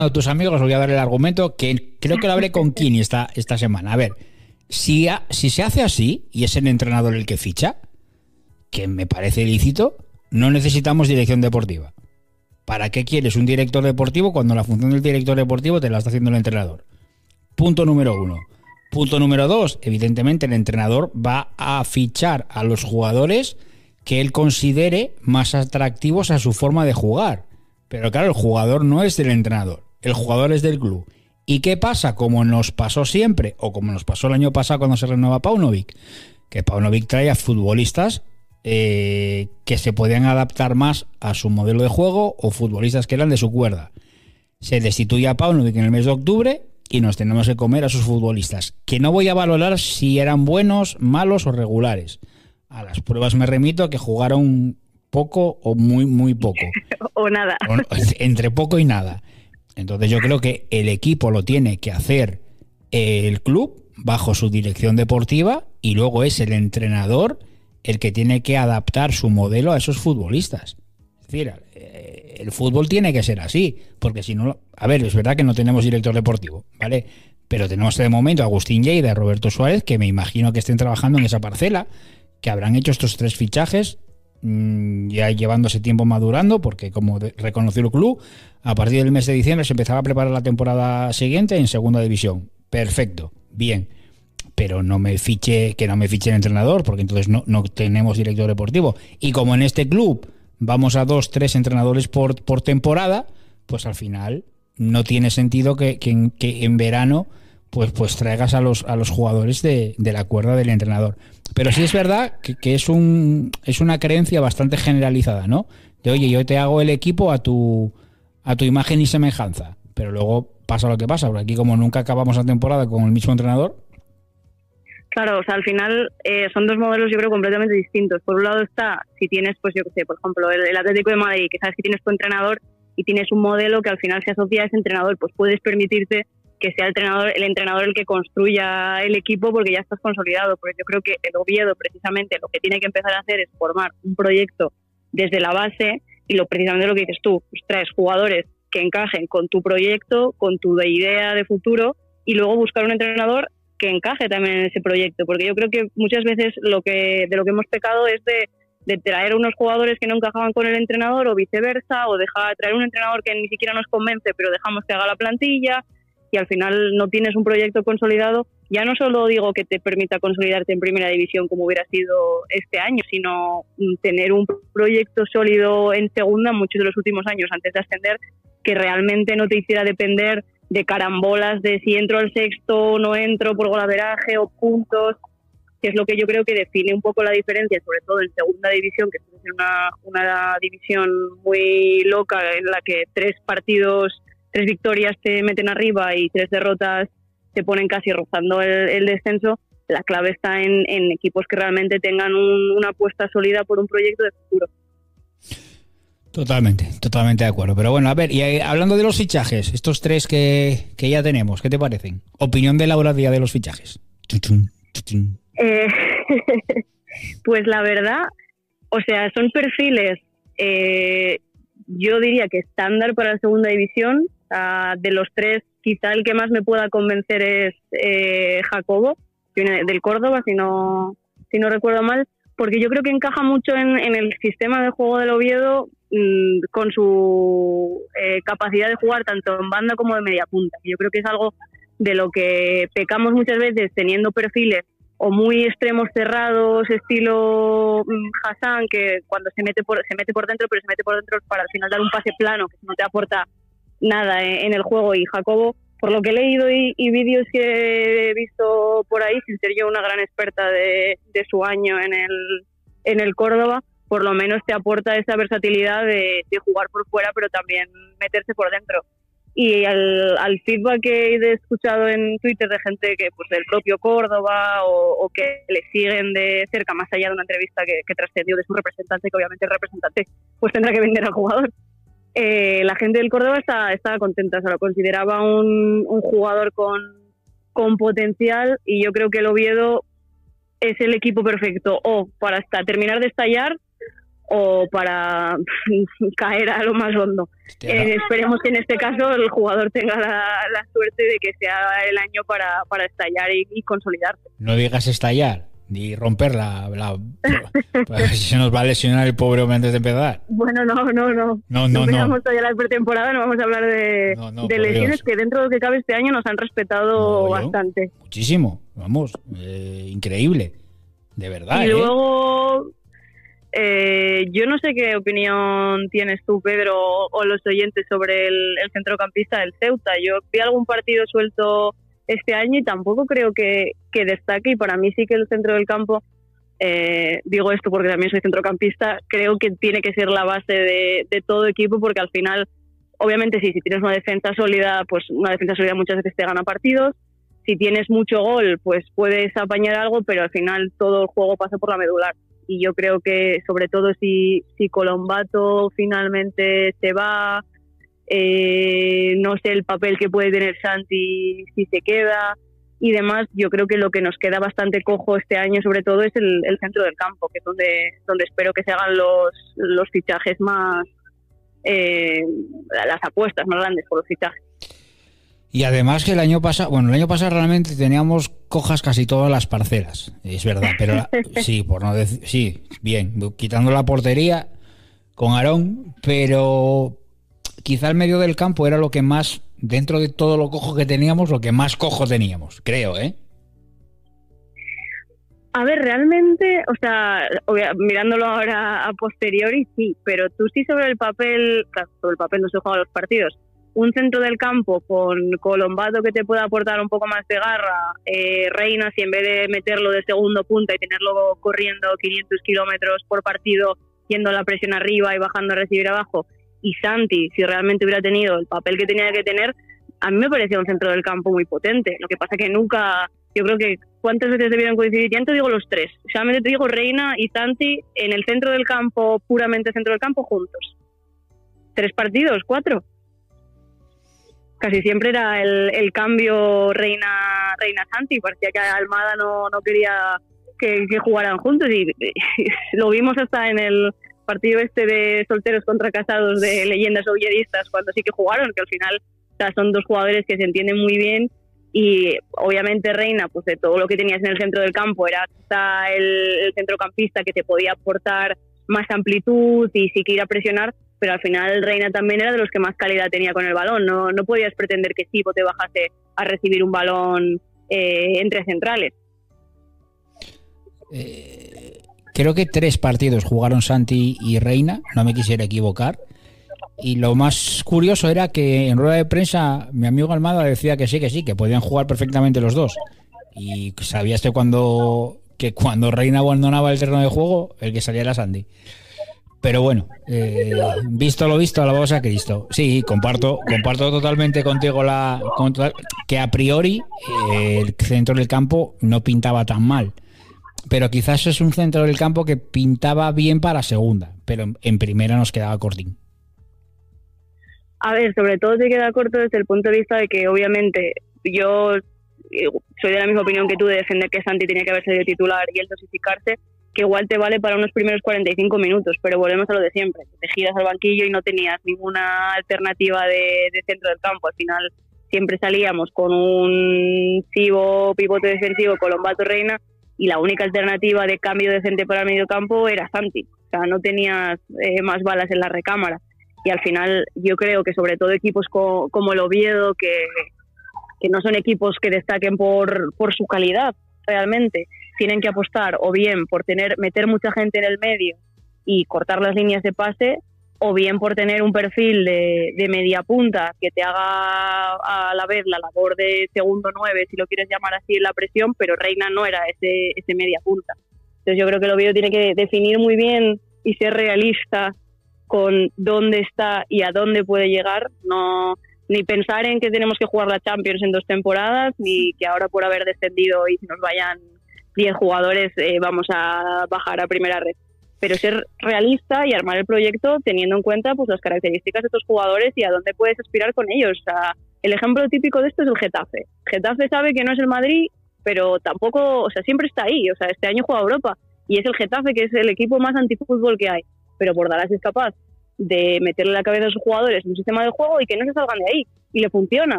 A tus amigos os voy a dar el argumento que creo que lo hablé con Kini esta semana. A ver, si se hace así y es el entrenador el que ficha, que me parece lícito, no necesitamos dirección deportiva. ¿Para qué quieres un director deportivo cuando la función del director deportivo te la está haciendo el entrenador? Punto número 1. Punto número 2. Evidentemente el entrenador va a fichar a los jugadores que él considere más atractivos a su forma de jugar. Pero claro, el jugador no es del entrenador. El jugador es del club. ¿Y qué pasa? Como nos pasó siempre, o como nos pasó el año pasado cuando se renueva Paunovic, que Paunovic trae a futbolistas que se podían adaptar más a su modelo de juego o futbolistas que eran de su cuerda. Se destituye a Paunovic en el mes de octubre y nos tenemos que comer a sus futbolistas, que no voy a valorar si eran buenos, malos o regulares. A las pruebas me remito a que jugaron poco o muy, muy poco. O nada. Entre poco y nada. Entonces yo creo que el equipo lo tiene que hacer el club bajo su dirección deportiva y luego es el entrenador el que tiene que adaptar su modelo a esos futbolistas. Es decir, el fútbol tiene que ser así, porque si no... A ver, es verdad que no tenemos director deportivo, ¿vale? Pero tenemos de momento a Agustín Lleida y a Roberto Suárez, que me imagino que estén trabajando en esa parcela, que habrán hecho estos 3 fichajes ya llevándose tiempo madurando, porque como reconoció el club, a partir del mes de diciembre se empezaba a preparar la temporada siguiente en segunda división. Perfecto, bien, pero no me fiche el entrenador, porque entonces no tenemos director deportivo. Y como en este club vamos a 2-3 entrenadores por temporada, pues al final no tiene sentido que en verano pues traigas a los jugadores de la cuerda del entrenador. Pero sí es verdad que es una creencia bastante generalizada, ¿no? De oye, yo te hago el equipo a tu imagen y semejanza, pero luego pasa lo que pasa, porque aquí como nunca acabamos la temporada con el mismo entrenador. Claro, o sea, al final son 2 modelos yo creo completamente distintos. Por un lado está, si tienes, pues yo qué sé, por ejemplo, el Atlético de Madrid, que sabes que tienes tu entrenador y tienes un modelo que al final se asocia a ese entrenador, pues puedes permitirte que sea el entrenador el que construya el equipo porque ya estás consolidado. Porque yo creo que el Oviedo precisamente lo que tiene que empezar a hacer es formar un proyecto desde la base y precisamente lo que dices tú, pues traes jugadores que encajen con tu proyecto, con tu idea de futuro y luego buscar un entrenador que encaje también en ese proyecto, porque yo creo que muchas veces de lo que hemos pecado es de traer unos jugadores que no encajaban con el entrenador o viceversa, o traer un entrenador que ni siquiera nos convence pero dejamos que haga la plantilla y al final no tienes un proyecto consolidado. Ya no solo digo que te permita consolidarte en primera división como hubiera sido este año, sino tener un proyecto sólido en segunda muchos de los últimos años antes de ascender, que realmente no te hiciera depender de carambolas de si entro al sexto o no entro por golaveraje o puntos, que es lo que yo creo que define un poco la diferencia, sobre todo en segunda división, que es una división muy loca en la que 3 victorias te meten arriba y 3 derrotas te ponen casi rozando el descenso. La clave está en equipos que realmente tengan una apuesta sólida por un proyecto de futuro. Totalmente de acuerdo. Pero bueno, a ver, y hablando de los fichajes, estos 3 que ya tenemos, ¿qué te parecen? Opinión de Laura Díaz de los fichajes. Pues la verdad, o sea, son perfiles, yo diría que estándar para la segunda división. De los 3, quizá el que más me pueda convencer es Jacobo, que viene del Córdoba, si no recuerdo mal, porque yo creo que encaja mucho en el sistema de juego del Oviedo, con su capacidad de jugar tanto en banda como de media punta. Yo creo que es algo de lo que pecamos muchas veces teniendo perfiles o muy extremos cerrados, estilo Hassan, que cuando se mete por dentro, pero se mete por dentro para al final dar un pase plano que no te aporta nada en el juego. Y Jacobo, por lo que he leído y vídeos que he visto por ahí, sin ser yo una gran experta de su año en el Córdoba, por lo menos te aporta esa versatilidad de jugar por fuera pero también meterse por dentro. Y al feedback que he escuchado en Twitter de gente que pues del propio Córdoba o que le siguen de cerca, más allá de una entrevista que trascendió de su representante, que obviamente el representante pues tendrá que vender al jugador, la gente del Córdoba estaba contenta, o sea, lo consideraba un jugador con potencial, y yo creo que el Oviedo es el equipo perfecto o para terminar de estallar o para caer a lo más hondo. Esperemos que en este caso el jugador tenga la suerte de que sea el año para estallar y consolidarse. No digas estallar, ni romperla, si se nos va a lesionar el pobre hombre antes de empezar. Bueno, no empezamos todavía la pretemporada, no vamos a hablar de lesiones, que dentro de lo que cabe este año nos han respetado bastante. Muchísimo, vamos, increíble, de verdad. Y luego... yo no sé qué opinión tienes tú, Pedro, o los oyentes sobre el centrocampista del Ceuta. Yo vi algún partido suelto este año y tampoco creo que destaque, y para mí sí que el centro del campo, digo esto porque también soy centrocampista, creo que tiene que ser la base de todo equipo, porque al final, obviamente sí, si tienes una defensa sólida, pues una defensa sólida muchas veces te gana partidos. Si tienes mucho gol, pues puedes apañar algo, pero al final todo el juego pasa por la medular. Y yo creo que, sobre todo si Colombato finalmente se va, no sé el papel que puede tener Santi si se queda y demás, yo creo que lo que nos queda bastante cojo este año sobre todo es el centro del campo, que es donde espero que se hagan los fichajes más, las apuestas más grandes por los fichajes. Y además que el año pasado realmente teníamos cojas casi todas las parcelas, es verdad, pero sí, por no decir, sí, bien, quitando la portería con Aarón, pero quizá el medio del campo era lo que más, dentro de todo lo cojo que teníamos, lo que más cojo teníamos, creo, ¿eh? A ver, realmente, o sea, mirándolo ahora a posteriori, sí, pero tú sí sobre el papel, claro, sobre el papel no se juegan los partidos. Un centro del campo con Colombato que te pueda aportar un poco más de garra, Reina, si en vez de meterlo de segundo punta y tenerlo corriendo 500 kilómetros por partido, yendo a la presión arriba y bajando a recibir abajo, y Santi, si realmente hubiera tenido el papel que tenía que tener, a mí me parecía un centro del campo muy potente. Lo que pasa que nunca, yo creo que, ¿cuántas veces debieron coincidir? Ya no te digo los tres, solamente te digo Reina y Santi en el centro del campo, puramente centro del campo, juntos. 3 partidos, 4. Casi siempre era el cambio Reina-Santi, parecía que Almada no quería que jugaran juntos y lo vimos hasta en el partido este de solteros contra casados de leyendas ovieristas, cuando sí que jugaron, que al final, o sea, son 2 jugadores que se entienden muy bien, y obviamente Reina, pues de todo lo que tenías en el centro del campo, era hasta el centrocampista que te podía aportar más amplitud y sí que ir a presionar, pero al final Reina también era de los que más calidad tenía con el balón. No podías pretender que Sipo te bajase a recibir un balón entre centrales. Creo que 3 partidos jugaron Santi y Reina, no me quisiera equivocar, y lo más curioso era que en rueda de prensa mi amigo Almada decía que sí, que podían jugar perfectamente los dos, y sabías que cuando Reina abandonaba el terreno de juego, el que salía era Santi. Pero bueno, visto lo visto, alabados a Cristo. Sí, comparto totalmente contigo que a priori el centro del campo no pintaba tan mal. Pero quizás es un centro del campo que pintaba bien para segunda, pero en primera nos quedaba cortín. A ver, sobre todo se queda corto desde el punto de vista de que obviamente yo soy de la misma opinión que tú de defender que Santi tenía que haber sido titular y el dosificarse, que igual te vale para unos primeros 45 minutos, pero volvemos a lo de siempre. Te giras al banquillo y no tenías ninguna alternativa de centro del campo. Al final siempre salíamos con un pivote defensivo, Colombato, Reina, y la única alternativa de cambio decente para el medio campo era Santi. O sea, no tenías más balas en la recámara. Y al final yo creo que sobre todo equipos como el Oviedo, que no son equipos que destaquen por su calidad realmente, tienen que apostar o bien por meter mucha gente en el medio y cortar las líneas de pase, o bien por tener un perfil de media punta que te haga a la vez la labor de segundo 9, si lo quieres llamar así, en la presión, pero Reina no era ese media punta. Entonces yo creo que el Oviedo tiene que definir muy bien y ser realista con dónde está y a dónde puede llegar, no ni pensar en que tenemos que jugar la Champions en 2 temporadas, ni que ahora por haber descendido y si nos vayan 10 jugadores vamos a bajar a primera red. Pero ser realista y armar el proyecto teniendo en cuenta pues las características de estos jugadores y a dónde puedes aspirar con ellos. O sea, el ejemplo típico de esto es el Getafe. Getafe sabe que no es el Madrid, pero tampoco, o sea, siempre está ahí. O sea, este año juega Europa y es el Getafe, que es el equipo más antifútbol que hay. pero Bordalás es capaz de meterle la cabeza a sus jugadores en un sistema de juego y que no se salgan de ahí. Y le funciona.